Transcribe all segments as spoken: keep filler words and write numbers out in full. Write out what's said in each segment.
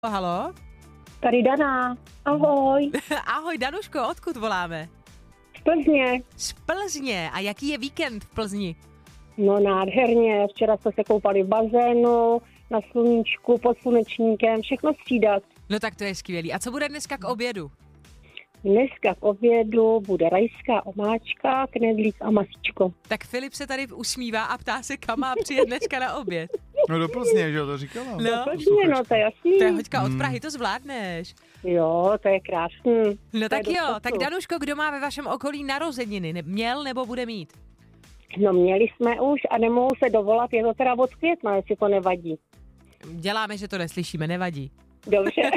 Halo? Tady Dana. Ahoj. Ahoj Danuško, odkud voláme? Z Plzně. Z Plzně. A jaký je víkend v Plzni? No nádherně. Včera jsme se koupali v bazénu, na sluníčku, pod slunečníkem, všechno střídat. No tak to je skvělý. A co bude dneska k obědu? Dneska k obědu bude rajská omáčka, knedlík a masíčko. Tak Filip se tady usmívá a ptá se, kam má přijet dneska na oběd. No do Plzně, že jo, to říkala. No. Do Plzně, no to je jasný. To je hoďka od Prahy, to zvládneš. Jo, to je krásný. No tak to je jo, do tak času. Danuško, kdo má ve vašem okolí narozeniny? Ne- Měl nebo bude mít? No měli jsme už a nemohou se dovolat, je to teda od května, jestli to nevadí. Děláme, že to neslyšíme, nevadí. Dobře.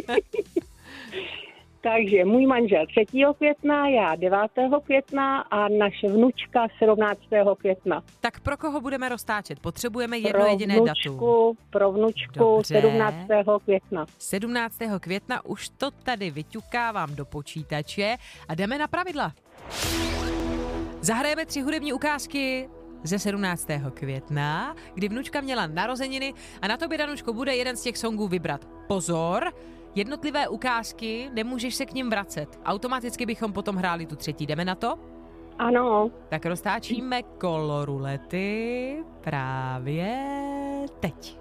Takže můj manžel třetího května, já devátého května a naše vnučka sedmnáctého května. Tak pro koho budeme roztáčet? Potřebujeme jedno Pro jediné datum. vnučku, pro vnučku Dobře. sedmnáctého května. sedmnáctého května už to tady vyťukávám do počítače a jdeme na pravidla. Zahrajeme tři hudební ukázky ze sedmnáctého května, kdy vnučka měla narozeniny a na tobě, Danuško, bude jeden z těch songů vybrat. Pozor, jednotlivé ukázky, nemůžeš se k nim vracet. Automaticky bychom potom hráli tu třetí. Jdeme na to? Ano, Tak roztáčíme kolo rulety právě teď.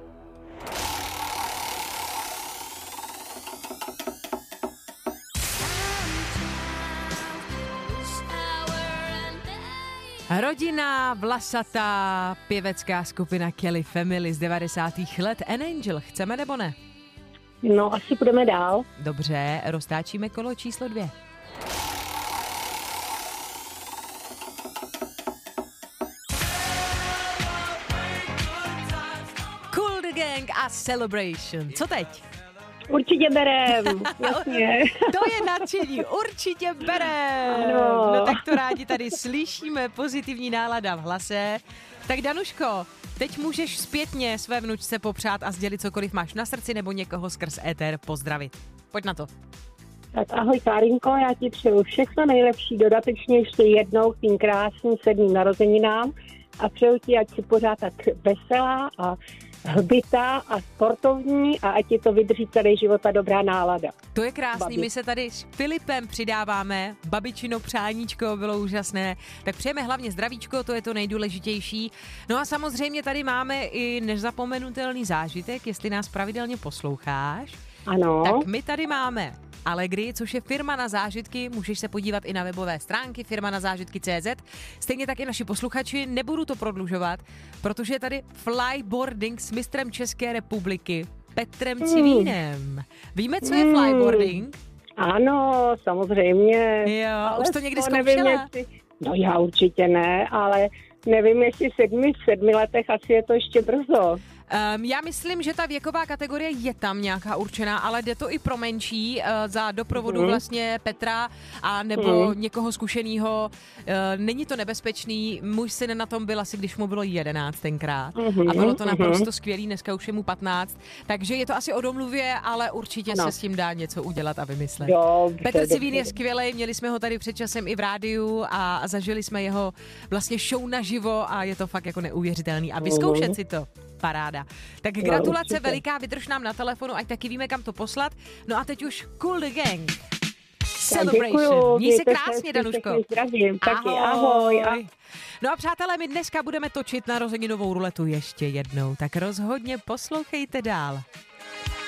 Rodina, vlasatá, pěvecká skupina Kelly Family z devadesátých let. An Angel, chceme nebo ne? no asi půjdeme dál. Dobře, roztáčíme kolo číslo dvě. Cool the Gang a Celebration. Co teď? Určitě berem, jasně. To je nadšení, určitě berem. Ano. No tak to rádi tady slyšíme, pozitivní nálada v hlase. Tak Danuško, teď můžeš zpětně své vnučce popřát a sdělit cokoliv máš na srdci nebo někoho skrz éter pozdravit. Pojď na to. Tak ahoj Kárinko, já ti přeju všechno nejlepší, dodatečně ještě jednou k tím krásným sedmým narozeninám a přeju ti, ať si pořád tak veselá a hbitá a sportovní a ať ti to vydrží celý život a dobrá nálada. To je krásný, Babi. my se tady s Filipem přidáváme, babičino přáníčko, bylo úžasné, tak přejeme hlavně zdravíčko, to je to nejdůležitější. No a samozřejmě tady máme i nezapomenutelný zážitek, jestli nás pravidelně posloucháš, Ano. tak my tady máme Allegri, což je firma na zážitky, můžeš se podívat i na webové stránky firma na zážitky tečka cé zet. Stejně tak i naši posluchači, nebudu to prodlužovat, protože je tady flyboarding s mistrem České republiky Petrem Hmm. Civínem. Víme, co je flyboarding? Ano, samozřejmě. Jo, Ale už to někdy to nevím, zkoušela? jestli... No já určitě ne, ale nevím, jestli sedmi, v sedmi letech asi je to ještě brzo. Um, já myslím, že ta věková kategorie je tam nějaká určená, ale jde to i pro menší uh, za doprovodu Mhm. vlastně Petra a nebo Mhm. někoho zkušenýho. Uh, není to nebezpečný, můj syn na tom byl asi, když mu bylo jedenáct tenkrát Mhm, a bylo to mhm. naprosto skvělý, dneska už je mu patnáct, takže je to asi o domluvě, ale určitě Ano. se s tím dá něco udělat a vymyslet. Dobře, Petr Civín dobře. je skvělej, měli jsme ho tady před časem i v rádiu a zažili jsme jeho vlastně show naživo a je to fakt jako neuvěřitelný. A vyzkoušet Mhm. si to, paráda. Tak No, gratulace určitě. veliká, vydrž nám na telefonu, ať taky víme, kam to poslat. No a teď už Cool the Gang. Celebration. Děkuju, Měj se mějte krásně, Danuško. všechny Zdravím, taky ahoj. ahoj. No a přátelé, my dneska budeme točit narozeninovou ruletu ještě jednou, tak rozhodně poslouchejte dál.